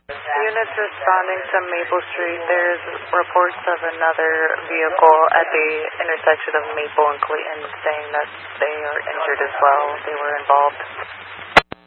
Units responding to Maple Street, there's reports of another vehicle at the intersection of Maple and Clayton saying that they are injured as well. They were involved.